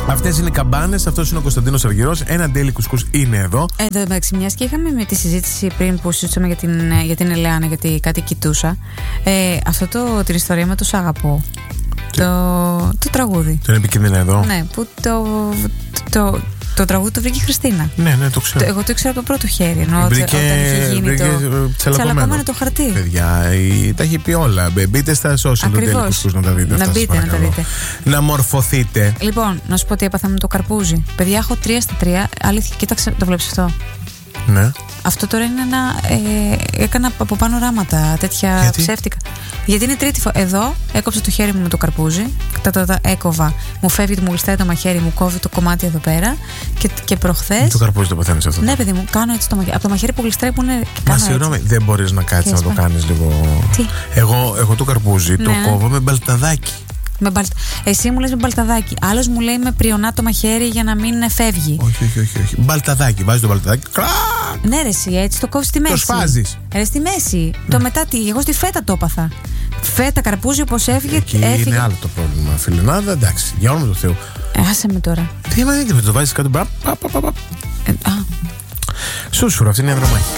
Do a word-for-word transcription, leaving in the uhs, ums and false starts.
Αυτές είναι οι καμπάνες, αυτός είναι ο Κωνσταντίνος Αργυρός. Ένα Daily Κουσκούς είναι εδώ. Εδώ εντάξει, μιας και είχαμε με τη συζήτηση πριν που συζητούσαμε για την, για την Ελεάνα, γιατί κάτι κοιτούσα. Ε, αυτό το, την ιστορία με το Σ' αγαπώ. Το, το τραγούδι. Το είναι επικίνδυνο εδώ. Ναι, που το, το, το, το τραγούδι το βρήκε η Χριστίνα. Ναι, ναι, το ξέρω. Το, εγώ το ήξερα από το πρώτο χέρι. Ενώ βρήκε, όταν είχε γίνει βρήκε το τσαλακωμένο το χαρτί. Παιδιά, η, τα έχει πει όλα. Μπείτε στα social του Daily Κουσκούς να τα δείτε. Να μπείτε, να τα δείτε. Να μορφωθείτε. Λοιπόν, να σου πω τι έπαθα με το καρπούζι. Παιδιά, έχω τρία στα τρία. Αλήθεια, κοίταξε, το βλέπεις αυτό. Ναι. Αυτό τώρα είναι ένα. Ε, έκανα από πάνω ράματα τέτοια. Γιατί? Ψεύτικα. Γιατί είναι τρίτη φορά. Εδώ έκοψα το χέρι μου με το καρπούζι. Τα, τα, τα έκοβα. Μου φεύγει, μου γλιστάει το μαχαίρι, μου κόβει το κομμάτι εδώ πέρα. Και, και προχθές. Το καρπούζι το παθαίνεις αυτό. Ναι, παιδί μου, κάνω έτσι το μαχαίρι. Από το μαχαίρι που γλιστράει που είναι. Μα συγγνώμη, δεν μπορείς να κάτσεις να το κάνεις λίγο. Τι? Εγώ, εγώ το καρπούζι ναι. το κόβω με μπαλταδάκι. Με μπαλ... Εσύ μου λες με μπαλταδάκι. Άλλος μου λέει με πριονά το μαχαίρι για να μην φεύγει. Όχι, όχι, όχι, όχι. Μπαλταδάκι. Βάζεις το μπαλταδάκι. Κλακ! Ναι, ρε, εσύ έτσι το κόβεις στη μέση. Το σφάζεις. Ρε, στη μέση. Ναι. Το μετά τι. Εγώ στη φέτα το έπαθα. Φέτα, καρπούζι, όπως έφυγε. Εκεί έφυγε. Είναι άλλο το πρόβλημα, φιλενάδα. Εντάξει, για όνομα του Θεού. Ε, άσε με τώρα. Τι μα δεν το βάζεις κάτω. Πα, πα, πα, πα. Ε, α. Σούσουρο, αυτή είναι η ανδρομάχη.